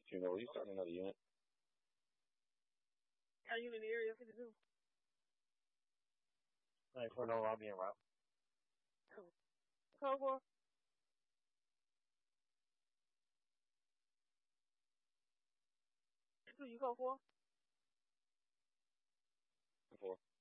You know, he's starting another unit. Are you in the area 52? Like for no lobby and route. Code 4? Who you code 4? 4.